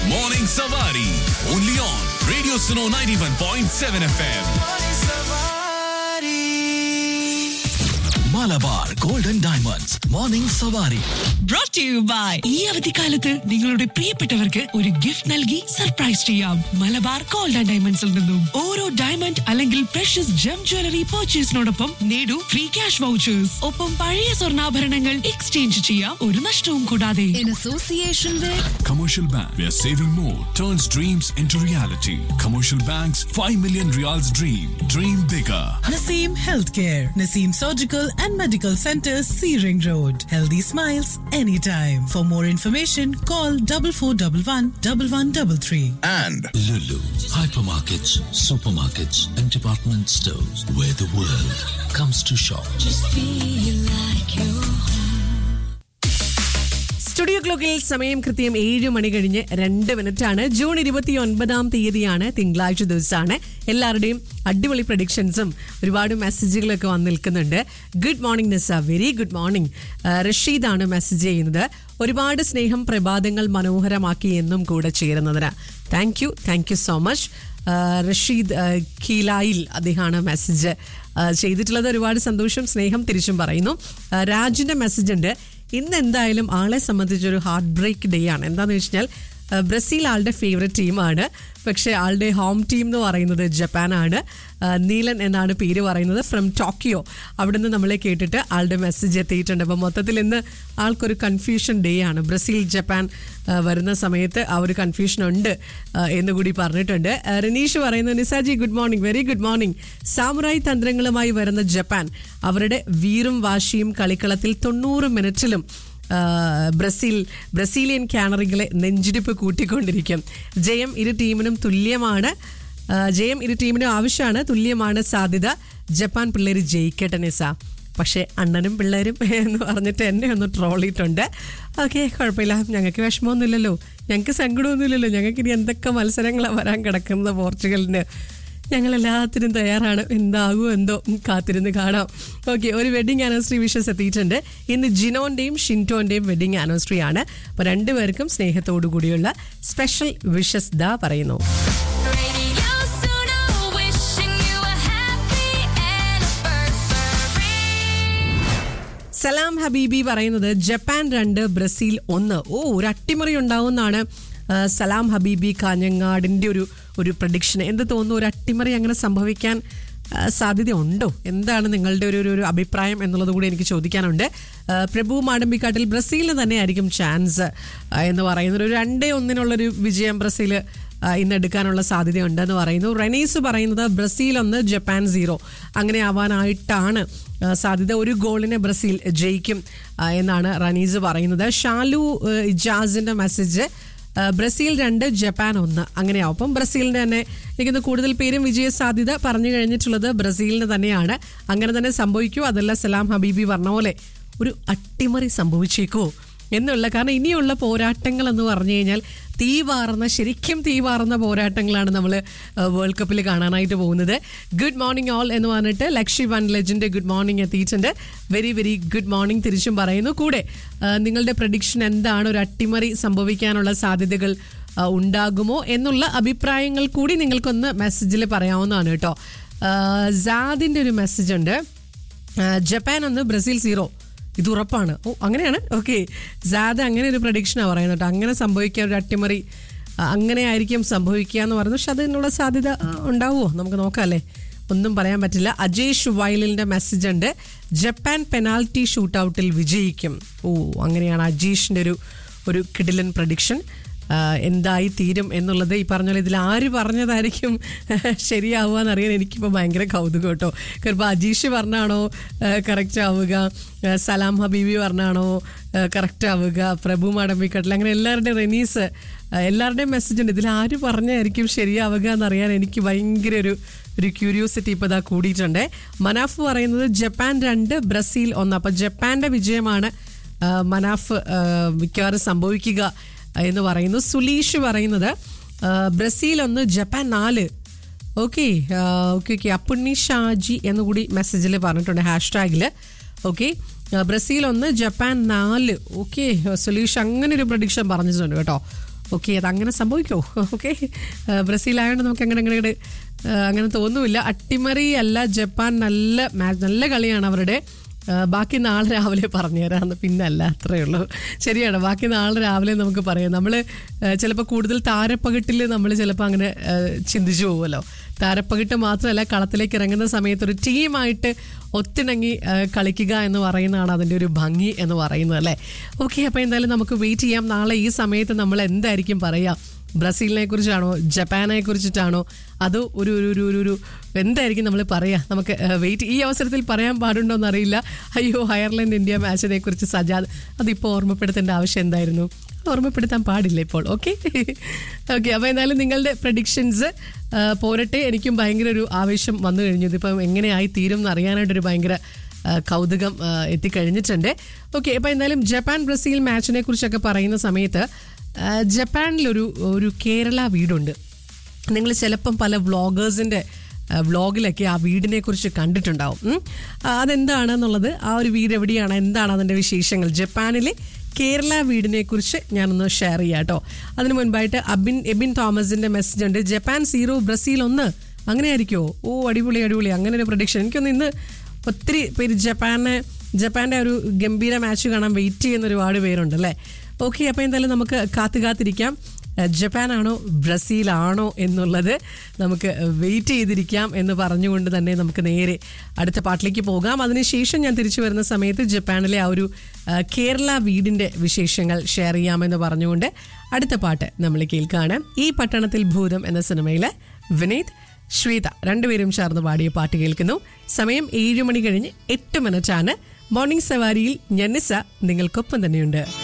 Morning Savari. Only on Radio Suno 91.7 FM. Malabar Golden Diamonds. Morning Savari. Brought to you by ഈ അവധിക്കാലത്ത് നിങ്ങളുടെ പ്രിയപ്പെട്ടവർക്ക് ഒരു gift നൽകി സർപ്രൈസ് ചെയ്യാം. മലബാർ ഗോൾഡ് ആൻഡ് ഡയമണ്ട്സിൽ നിന്നും ഓരോ ഡയമണ്ട് അല്ലെങ്കിൽ പ്രഷ്യസ് ജം ജ്വല്ലറി പർച്ചേസിനോടൊപ്പം നേടൂ ഫ്രീ ക്യാഷ് വൗച്ചേഴ്സ്. ഒപ്പം പഴയ സ്വർണ്ണാഭരണങ്ങൾ എക്സ്ചേഞ്ച് ചെയ്യാം, ഒരു നഷ്ടവും കൂടാതെ. In association with Commercial Bank, where saving more turns dreams into reality. Commercial Bank's 5 million Riyals dream. Dream bigger. Naseem Healthcare, Naseem Surgical and Medical Center, Searing Road. Healthy smiles anytime. For more information, call 4411 And Lulu, hypermarkets, supermarkets, and department stores where the world comes to shop. Studio ക്ലോക്കിൽ സമയം കൃത്യം 7 മണി കഴിഞ്ഞ് 2 മിനിറ്റാണ്. June 29 തീയതിയാണ്, തിങ്കളാഴ്ച ദിവസമാണ്. എല്ലാവരുടെയും അടിപൊളി പ്രഡിക്ഷൻസും ഒരുപാട് മെസ്സേജുകളൊക്കെ വന്ന് നിൽക്കുന്നുണ്ട്. ഗുഡ് മോർണിംഗ് നിസ, വെരി ഗുഡ് മോർണിംഗ്. റഷീദാണ് മെസ്സേജ് ചെയ്യുന്നത്. ഒരുപാട് സ്നേഹം, പ്രഭാതങ്ങൾ മനോഹരമാക്കി എന്നും കൂടെ ചേരുന്നതിന് thank you so much. Rasheed കീലായിൽ അദ്ദേഹമാണ് മെസ്സേജ് ചെയ്തിട്ടുള്ളത്. ഒരുപാട് സന്തോഷം, സ്നേഹം തിരിച്ചും പറയുന്നു. രാജിൻ്റെ മെസ്സേജ് ഉണ്ട്. ഇന്ന് എന്തായാലും ആളെ സംബന്ധിച്ചൊരു ഹാർട്ട് ബ്രേക്ക് ഡേ ആണ്. എന്താണെന്ന് വെച്ച് കഴിഞ്ഞാൽ ബ്രസീൽ ആളുടെ ഫേവറേറ്റ് ടീമാണ്, പക്ഷേ ആളുടെ ഹോം ടീം എന്ന് പറയുന്നത് ജപ്പാനാണ്. നീലൻ എന്നാണ് പേര് പറയുന്നത്, ഫ്രം ടോക്കിയോ. അവിടെ നിന്ന് നമ്മളെ കേട്ടിട്ട് ആളുടെ മെസ്സേജ് എത്തിയിട്ടുണ്ട്. അപ്പോൾ മൊത്തത്തിൽ ഇന്ന് ആൾക്കൊരു കൺഫ്യൂഷൻ ഡേ ആണ്. ബ്രസീൽ ജപ്പാൻ വരുന്ന സമയത്ത് ആ ഒരു കൺഫ്യൂഷൻ ഉണ്ട് എന്നുകൂടി പറഞ്ഞിട്ടുണ്ട്. റിനീഷ് പറയുന്നത്, Nisaji good morning, very good morning. സാമുറായി തന്ത്രങ്ങളുമായി വരുന്ന ജപ്പാൻ അവരുടെ വീറും വാശിയും കളിക്കളത്തിൽ 90 മിനിറ്റിലും ബ്രസീലിയൻ കാനറികളെ നെഞ്ചിടിപ്പ് കൂട്ടിക്കൊണ്ടിരിക്കും. ജയം ഇരു ടീമിനും ആവശ്യമാണ്, തുല്യമാണ് സാധ്യത. ജപ്പാൻ പിള്ളേർ ജയിക്കട്ടെ നിസ. പക്ഷേ അണ്ണനും പിള്ളേരും എന്ന് പറഞ്ഞിട്ട് എന്നെ ഒന്ന് ട്രോളിയിട്ടുണ്ട്. ഓക്കെ, കുഴപ്പമില്ല, ഞങ്ങൾക്ക് വിഷമമൊന്നുമില്ലല്ലോ, ഞങ്ങൾക്ക് സങ്കടമൊന്നുമില്ലല്ലോ. ഞങ്ങൾക്ക് ഇനി എന്തൊക്കെ മത്സരങ്ങളാണ് വരാൻ കിടക്കുന്നത് പോർച്ചുഗലിന്. ഞങ്ങളെല്ലാത്തിനും തയ്യാറാണ്. എന്താകുമോ എന്തോ, കാത്തിരുന്ന് കാണാം. ഓക്കെ, ഒരു വെഡിങ് ആനിവേഴ്സറി വിഷസ് എത്തിയിട്ടുണ്ട്. ഇന്ന് ജിനോന്റെയും ഷിൻറ്റോന്റെയും വെഡിങ് ആനിവേഴ്സറി ആണ്. അപ്പോൾ രണ്ടുപേർക്കും സ്നേഹത്തോടു കൂടിയുള്ള സ്പെഷ്യൽ വിഷസ് ദാ പറയുന്നു. സലാം ഹബീബി പറയുന്നത്, ജപ്പാൻ 2 ബ്രസീൽ 1. ഒരു അട്ടിമറി ഉണ്ടാവുമെന്നാണ് സലാം ഹബീബി കാഞ്ഞങ്ങാടിൻ്റെ ഒരു പ്രഡിക്ഷൻ. എന്ത് തോന്നുന്നു, ഒരു അട്ടിമറി അങ്ങനെ സംഭവിക്കാൻ സാധ്യതയുണ്ടോ? എന്താണ് നിങ്ങളുടെ ഒരു അഭിപ്രായം എന്നുള്ളത് കൂടി എനിക്ക് ചോദിക്കാനുണ്ട്. പ്രഭു മാടമ്പിക്കാട്ടിൽ ബ്രസീലിന് തന്നെയായിരിക്കും ചാൻസ് എന്ന് പറയുന്നത്. ഒരു 2-1 വിജയം ബ്രസീൽ ഇന്ന് എടുക്കാനുള്ള സാധ്യതയുണ്ടെന്ന് പറയുന്നു. റെനീസ് പറയുന്നത് ബ്രസീൽ 1 ജപ്പാൻ 0 അങ്ങനെ ആവാനായിട്ടാണ് സാധ്യത. ഒരു ഗോളിന് ബ്രസീൽ ജയിക്കും എന്നാണ് റനീസ് പറയുന്നത്. Shalu ഇജാസിന്റെ message, Brazil 2 Japan 1 അങ്ങനെയാവും. അപ്പം ബ്രസീലിൻ്റെ തന്നെ എനിക്കൊന്ന് കൂടുതൽ പേരും വിജയ സാധ്യത പറഞ്ഞു കഴിഞ്ഞിട്ടുള്ളത് ബ്രസീലിന് തന്നെയാണ്. അങ്ങനെ തന്നെ സംഭവിക്കൂ. അതല്ല സലാം ഹബീബി പറഞ്ഞ പോലെ ഒരു അട്ടിമറി സംഭവിച്ചേക്കോ എന്നുള്ള. കാരണം ഇനിയുള്ള പോരാട്ടങ്ങൾ എന്ന് പറഞ്ഞു കഴിഞ്ഞാൽ ശരിക്കും തീവാറുന്ന പോരാട്ടങ്ങളാണ് നമ്മൾ വേൾഡ് കപ്പിൽ കാണാനായിട്ട് പോകുന്നത്. ഗുഡ് മോർണിംഗ് ഓൾ എന്ന് പറഞ്ഞിട്ട് ലക്ഷി വൺ ലെജൻഡ് ഗുഡ് മോർണിംഗ് എത്തിയിട്ടുണ്ട്. വെരി വെരി ഗുഡ് മോർണിംഗ് തിരിച്ചും പറയുന്നു. കൂടെ നിങ്ങളുടെ പ്രഡിക്ഷൻ എന്താണ്? ഒരു അട്ടിമറി സംഭവിക്കാനുള്ള സാധ്യതകൾ ഉണ്ടാകുമോ എന്നുള്ള അഭിപ്രായങ്ങൾ കൂടി നിങ്ങൾക്കൊന്ന് മെസ്സേജിൽ പറയാവുന്നതാണ് കേട്ടോ. സാദിൻ്റെ ഒരു മെസ്സേജ് ഉണ്ട്, ജപ്പാൻ 1 ബ്രസീൽ 0 ഇത് ഉറപ്പാണ്. അങ്ങനെയാണ്. ഓക്കെ, സാദ് അങ്ങനെ ഒരു പ്രഡിക്ഷനാണ് പറയുന്നത് കേട്ടോ. അങ്ങനെ സംഭവിക്കാൻ ഒരു അട്ടിമറി അങ്ങനെ ആയിരിക്കും സംഭവിക്കുക എന്ന് പറയുന്നു. പക്ഷെ അതിനുള്ള സാധ്യത ഉണ്ടാവുമോ നമുക്ക് നോക്കാം അല്ലേ, ഒന്നും പറയാൻ പറ്റില്ല. അജേഷ് വയലിൻ്റെ മെസ്സേജ് ഉണ്ട്, ജപ്പാൻ പെനാൽറ്റി ഷൂട്ട് ഔട്ടിൽ വിജയിക്കും. അങ്ങനെയാണ് അജീഷിൻ്റെ ഒരു കിടിലൻ പ്രഡിക്ഷൻ. എന്തായി തീരും എന്നുള്ളത് ഈ പറഞ്ഞ പോലെ ഇതിൽ ആര് പറഞ്ഞതായിരിക്കും ശരിയാവുക എന്നറിയാൻ എനിക്കിപ്പോൾ ഭയങ്കര കൗതുകം കേട്ടോ. കാരണം അജീഷ് പറഞ്ഞാണോ കറക്റ്റ് ആവുക, സലാം ഹബീബി പറഞ്ഞാണോ കറക്റ്റ് ആവുക, പ്രഭു മാടമ്പിക്കട്ടിൽ, അങ്ങനെ എല്ലാവരുടെയും റെനീസ് എല്ലാവരുടെയും മെസ്സേജ് ഉണ്ട്. ഇതിൽ ആര് പറഞ്ഞായിരിക്കും ശരിയാവുക എന്നറിയാൻ എനിക്ക് ഭയങ്കര ഒരു ക്യൂരിയോസിറ്റി ഇപ്പോൾ ഇതാ കൂടിയിട്ടുണ്ട്. മനാഫ് പറയുന്നത് ജപ്പാൻ 2 ബ്രസീൽ 1. അപ്പം ജപ്പാൻ്റെ വിജയമാണ് മനാഫ് മിക്കവാറും സംഭവിക്കുക എന്ന് പറയുന്നു. സുലീഷ് പറയുന്നത് Brazil 1 Japan 4. Okay. Appunni Shaji എന്നുകൂടി മെസ്സേജിൽ പറഞ്ഞിട്ടുണ്ട് ഹാഷ്ടാഗിൽ. Okay, Brazil 1 Japan 4. ഓക്കെ, സുലീഷ് അങ്ങനെ ഒരു പ്രഡിക്ഷൻ പറഞ്ഞിട്ടുണ്ട് കേട്ടോ. ഓക്കെ, അതങ്ങനെ സംഭവിക്കുമോ? ഓക്കെ, ബ്രസീലായതുകൊണ്ട് നമുക്ക് അങ്ങനെ തോന്നുമില്ല. അട്ടിമറി അല്ല ജപ്പാൻ, നല്ല കളിയാണ് അവരുടെ. ബാക്കി നാളെ രാവിലെ പറഞ്ഞുതരാമെന്ന്. പിന്നല്ല, അത്രയേ ഉള്ളൂ. ശരിയാണ്, ബാക്കി നാളെ രാവിലെ നമുക്ക് പറയാം. നമ്മൾ ചിലപ്പോൾ കൂടുതൽ താരപ്പകിട്ടിൽ നമ്മൾ ചിലപ്പോൾ അങ്ങനെ ചിന്തിച്ചു പോകുമല്ലോ. താരപ്പകിട്ട് മാത്രമല്ല, കളത്തിലേക്ക് ഇറങ്ങുന്ന സമയത്ത് ഒരു ടീമായിട്ട് ഒത്തിണങ്ങി കളിക്കുക എന്ന് പറയുന്നതാണ് അതിൻ്റെ ഒരു ഭംഗി എന്ന് പറയുന്നത് അല്ലേ. ഓക്കെ, അപ്പോൾ എന്തായാലും നമുക്ക് വെയിറ്റ് ചെയ്യാം. നാളെ ഈ സമയത്ത് നമ്മൾ എന്തായിരിക്കും പറയുക? ബ്രസീലിനെ കുറിച്ചാണോ ജപ്പാനെ കുറിച്ചിട്ടാണോ അതോ ഒരു എന്തായിരിക്കും നമ്മൾ പറയുക? നമുക്ക് വെയിറ്റ്. ഈ അവസരത്തിൽ പറയാൻ പാടുണ്ടോയെന്ന് അറിയില്ല. അയ്യോ, അയർലൻഡ് ഇന്ത്യ മാച്ചിനെ കുറിച്ച് സജാദ് അതിപ്പോൾ ഓർമ്മപ്പെടുത്തേണ്ട ആവശ്യം എന്തായിരുന്നു? ഓർമ്മപ്പെടുത്താൻ പാടില്ല ഇപ്പോൾ. ഓക്കെ, അപ്പോൾ എന്തായാലും നിങ്ങളുടെ പ്രഡിക്ഷൻസ് പോരട്ടെ. എനിക്കും ഭയങ്കര ഒരു ആവേശം വന്നു കഴിഞ്ഞു. ഇതിപ്പം എങ്ങനെയായി തീരും എന്ന് അറിയാനായിട്ടൊരു ഭയങ്കര കൗതുകം എത്തിക്കഴിഞ്ഞിട്ടുണ്ട്. ഓക്കെ, അപ്പോൾ എന്തായാലും ജപ്പാൻ ബ്രസീൽ മാച്ചിനെ കുറിച്ചൊക്കെ പറയുന്ന സമയത്ത് ജപ്പാനിലൊരു കേരള വീടുണ്ട്. നിങ്ങൾ ചിലപ്പം പല വ്ളോഗേഴ്സിൻ്റെ വ്ളോഗിലൊക്കെ ആ വീടിനെ കുറിച്ച് കണ്ടിട്ടുണ്ടാവും. അതെന്താണെന്നുള്ളത്, ആ ഒരു വീട് എവിടെയാണ്, എന്താണ് അതിൻ്റെ വിശേഷങ്ങൾ, ജപ്പാനിലെ കേരള വീടിനെ കുറിച്ച് ഞാനൊന്ന് ഷെയർ ചെയ്യാം കേട്ടോ. അതിന് മുൻപായിട്ട് എബിൻ തോമസിൻ്റെ മെസ്സേജ് ഉണ്ട്. Japan 0 Brazil 1. അങ്ങനെ ആയിരിക്കുമോ? ഓ, അടിപൊളി. അങ്ങനെ ഒരു പ്രഡിക്ഷൻ. എനിക്കൊന്ന് ഇന്ന് ഒത്തിരി പേര് ജപ്പാൻ്റെ ഒരു ഗംഭീര മാച്ച് കാണാൻ വെയിറ്റ് ചെയ്യുന്ന ഒരുപാട് പേരുണ്ടല്ലേ. ഓക്കെ, അപ്പോൾ എന്തായാലും നമുക്ക് കാത്തിരിക്കാം. ജപ്പാനാണോ ബ്രസീലാണോ എന്നുള്ളത് നമുക്ക് വെയിറ്റ് ചെയ്തിരിക്കാം എന്ന് പറഞ്ഞുകൊണ്ട് തന്നെ നമുക്ക് നേരെ അടുത്ത പാട്ടിലേക്ക് പോകാം. അതിനുശേഷം ഞാൻ തിരിച്ചു വരുന്ന സമയത്ത് ജപ്പാനിലെ ആ ഒരു കേരള വീടിൻ്റെ വിശേഷങ്ങൾ ഷെയർ ചെയ്യാമെന്ന് പറഞ്ഞുകൊണ്ട് അടുത്ത പാട്ട് നമ്മൾ കേൾക്കുകയാണ്. ഈ പട്ടണത്തിൽ ഭൂതം എന്ന സിനിമയിലെ വിനീത് ശ്വേത രണ്ടുപേരും ചേർന്ന് പാടിയ പാട്ട് കേൾക്കുന്നു. സമയം 7 മണി കഴിഞ്ഞ് 8 മിനിറ്റാണ്. മോർണിംഗ് സവാരിയിൽ ഞാൻ നിസ നിങ്ങൾക്കൊപ്പം തന്നെയുണ്ട്.